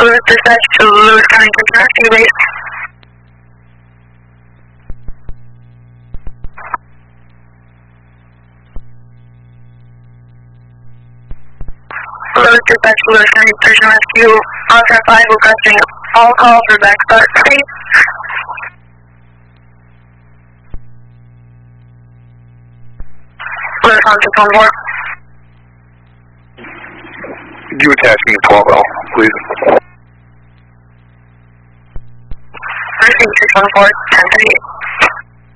Lewis dispatch to Lewis County Prison Rescue Base. Lewis dispatch to Lewis County Prison Rescue. On track 5 requesting all calls for back start, please. Lewis on 614. You attach me to 12L, please. Receive 614, 1038.